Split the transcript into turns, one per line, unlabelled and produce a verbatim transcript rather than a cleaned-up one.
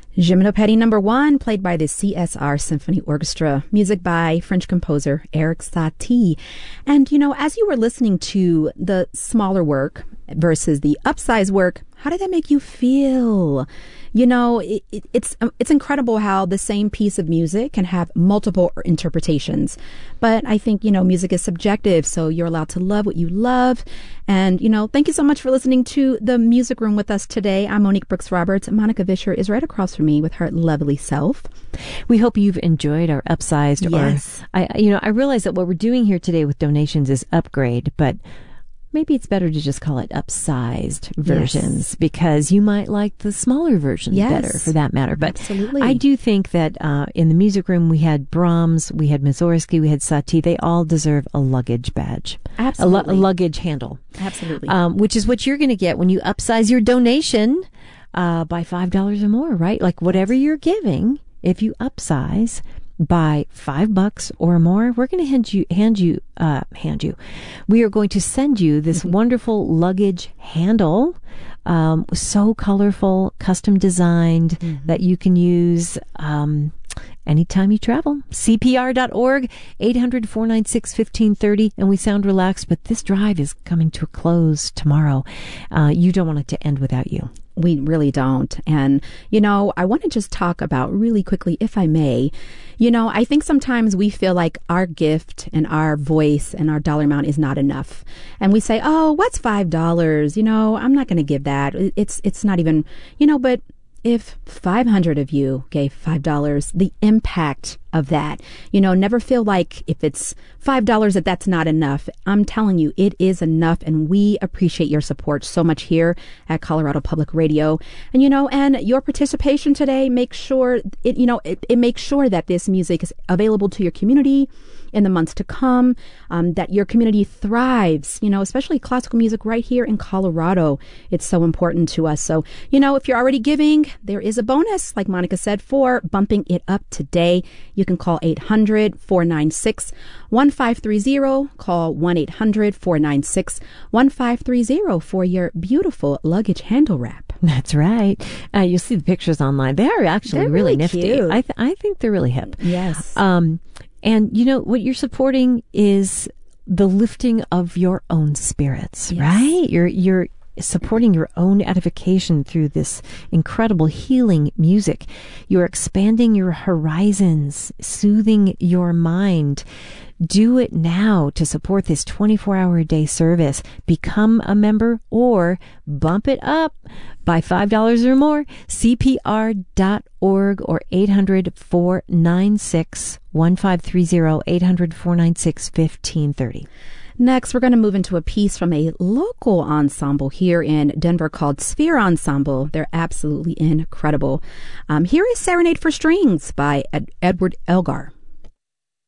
Gymnopédie number one, played by the C S R Symphony Orchestra, music by French composer Erik Satie. And, you know, as you were listening to the smaller work versus the upsize work, how did that make you feel? You know, it, it, it's it's incredible how the same piece of music can have multiple interpretations. But I think, you know, music is subjective, so you're allowed to love what you love. And, you know, thank you so much for listening to The Music Room with us today. I'm Monique Brooks Roberts. Monica Vischer is right across from me with her lovely self.
We hope you've enjoyed our upsized.
Yes.
Or, I, you know, I realize that what we're doing here today with donations is upgrade, but maybe it's better to just call it upsized versions, yes, because you might like the smaller version, yes, better for that matter. But
absolutely,
I do think that uh, in the music room we had Brahms, we had Mussorgsky, we had Satie. They all deserve a luggage badge.
Absolutely.
A, lu- a luggage handle.
Absolutely.
Um, which is what you're going to get when you upsize your donation uh, by five dollars or more, right? Like whatever you're giving, if you upsize by five bucks or more, we're going to hand you, hand you, uh, hand you. We are going to send you this mm-hmm. wonderful luggage handle, um, so colorful, custom designed, mm-hmm. that you can use, um, anytime you travel. C P R dot org, eight hundred, four nine six, fifteen thirty. And we sound relaxed, but this drive is coming to a close tomorrow. Uh, you don't want it to end without you.
We really don't. And, you know, I want to just talk about really quickly, if I may, you know, I think sometimes we feel like our gift and our voice and our dollar amount is not enough. And we say, oh, what's five dollars? You know, I'm not going to give that. It's, it's not even, you know, but if five hundred of you gave five dollars, the impact of that, you know, never feel like if it's five dollars that that's not enough. I'm telling you, it is enough. And we appreciate your support so much here at Colorado Public Radio. And, you know, and your participation today makes sure it, you know, it, it makes sure that this music is available to your community in the months to come, um, that your community thrives, you know, especially classical music right here in Colorado. It's so important to us. So, you know, if you're already giving, there is a bonus, like Monica said, for bumping it up today. You can call eight hundred, four nine six, one five three zero, call one eight hundred, four nine six, one five three zero for your beautiful luggage handle wrap.
That's right. Uh, you'll see the pictures online. They are actually
they're
really,
really
nifty.
Cute.
I, th- I think they're really hip.
Yes.
Um, and, you know, what you're supporting is the lifting of your own spirits, yes, right? You're, you're supporting your own edification through this incredible healing music. You're expanding your horizons, soothing your mind. Do it now to support this twenty-four hour a day service. Become a member or bump it up by five dollars or more. C P R dot org or eight hundred, four nine six, one five three zero, eight hundred, four nine six, fifteen thirty.
Next, we're going to move into a piece from a local ensemble here in Denver called Sphere Ensemble. They're absolutely incredible. Um, here is Serenade for Strings by Ed- Edward Elgar.